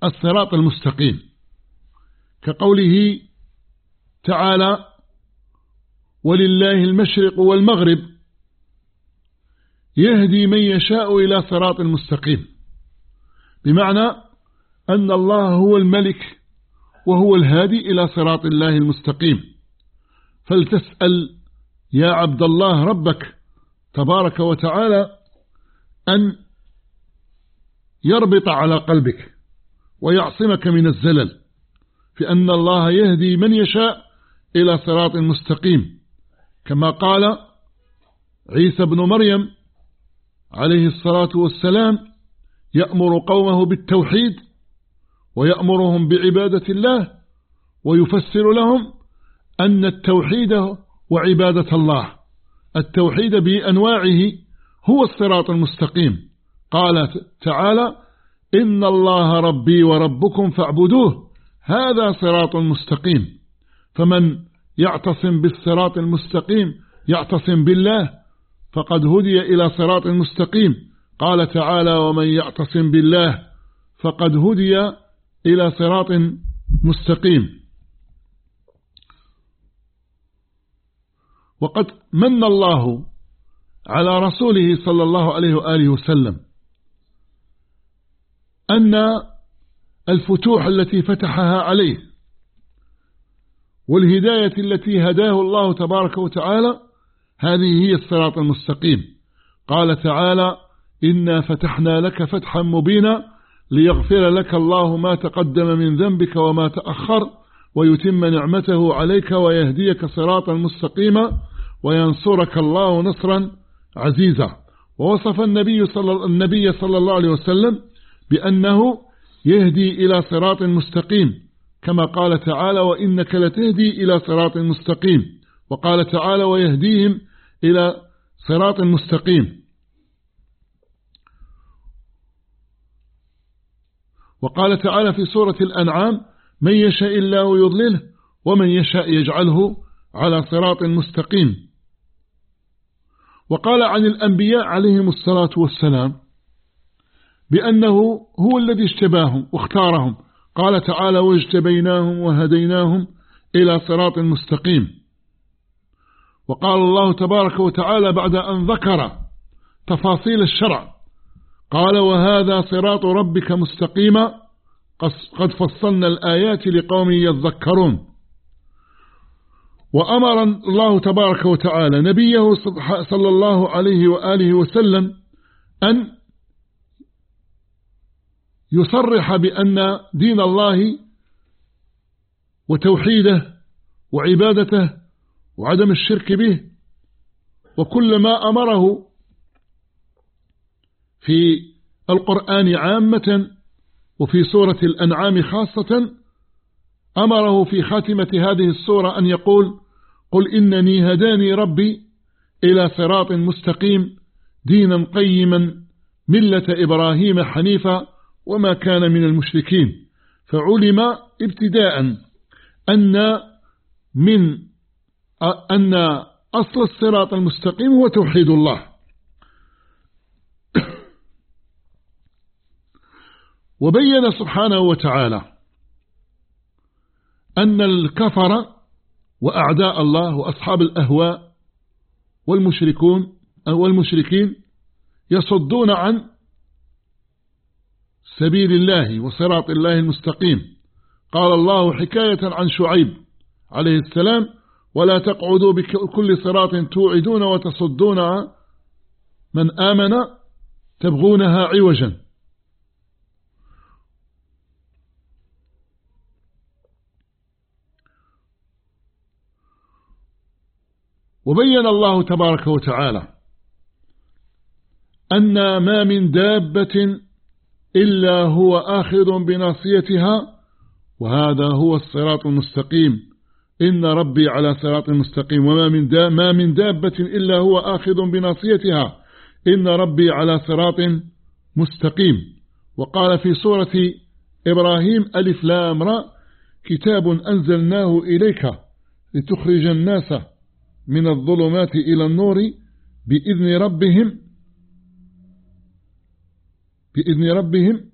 الصراط المستقيم، كقوله تعالى: ولله المشرق والمغرب يهدي من يشاء إلى صراط مستقيم، بمعنى أن الله هو الملك وهو الهادي إلى صراط الله المستقيم. فلتسأل يا عبد الله ربك تبارك وتعالى أن يربط على قلبك ويعصمك من الزلل، فإن الله يهدي من يشاء إلى صراط مستقيم، كما قال عيسى بن مريم عليه الصلاة والسلام: يأمر قومه بالتوحيد ويأمرهم بعبادة الله، ويفسر لهم أن التوحيد وعبادة الله، التوحيد بأنواعه هو الصراط المستقيم. قال تعالى: إن الله ربي وربكم فاعبدوه هذا صراط مستقيم. فمن يعتصم بالصراط المستقيم يعتصم بالله فقد هدي إلى صراط مستقيم. قال تعالى: ومن يعتصم بالله فقد هدي إلى صراط مستقيم. وقد من الله على رسوله صلى الله عليه وآله وسلم أن الفتوح التي فتحها عليه والهداية التي هداه الله تبارك وتعالى هذه هي الصراط المستقيم. قال تعالى: إنا فتحنا لك فتحا مبينا ليغفر لك الله ما تقدم من ذنبك وما تأخر ويتم نعمته عليك ويهديك صراطا مستقيما وينصرك الله نصرا عزيزا. ووصف النبي صلى الله عليه وسلم بأنه يهدي إلى صراط مستقيم، كما قال تعالى: وإنك لتهدي إلى صراط مستقيم. وقال تعالى: ويهديهم إلى صراط مستقيم. وقال تعالى في سورة الأنعام: من يشاء الله يضلله ومن يشاء يجعله على صراط مستقيم. وقال عن الأنبياء عليهم الصلاة والسلام بأنه هو الذي اجتباهم واختارهم. قال تعالى: واجتبيناهم وهديناهم إلى صراط مستقيم. وقال الله تبارك وتعالى بعد أن ذكر تفاصيل الشرع قال: وهذا صراط ربك مستقيما قد فصلنا الآيات لقوم يذكرون. وأمر الله تبارك وتعالى نبيه صلى الله عليه وآله وسلم أن يصرح بأن دين الله وتوحيده وعبادته وعدم الشرك به وكل ما أمره في القرآن عامة وفي سورة الأنعام خاصة، أمره في خاتمة هذه السورة أن يقول: قل إنني هداني ربي إلى صراط مستقيم دينا قيما ملة إبراهيم حنيفا وما كان من المشركين. فعلم ابتداء أن أصل الصراط المستقيم هو توحيد الله. وبين سبحانه وتعالى أن الكفر وأعداء الله وأصحاب الأهواء والمشركين يصدون عن سبيل الله وصراط الله المستقيم. قال الله حكاية عن شعيب عليه السلام: ولا تقعدوا بكل صراط توعدون وتصدون من آمن تبغونها عوجا. وبين الله تبارك وتعالى أن ما من دابة إلا هو آخذ بناصيتها وهذا هو الصراط المستقيم. إن ربي على صراط مستقيم. ما من دابة إلا هو آخذ بناصيتها إن ربي على صراط مستقيم. وقال في سورة إبراهيم: ألف لام را كتاب أنزلناه إليك لتخرج الناس من الظلمات إلى النور بإذن ربهم